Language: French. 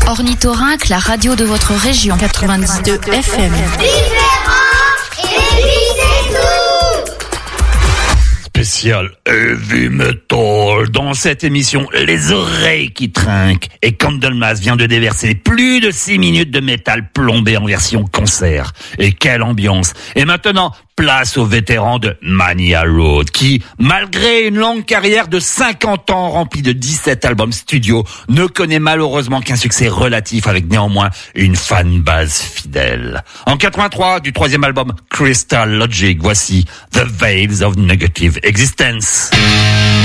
Ornithorynque, la radio de votre région. 92 FM. Spécial Heavy Metal. Dans cette émission, les oreilles qui trinquent. Et Candlemas vient de déverser plus de 6 minutes de métal plombé en version concert. Et quelle ambiance. Et maintenant, place aux vétérans de Mania Road, qui, malgré une longue carrière de 50 ans remplie de 17 albums studio, ne connaît malheureusement qu'un succès relatif avec néanmoins une fanbase fidèle. En 83, du 3e album Crystal Logic, voici The Waves of Negative Existence.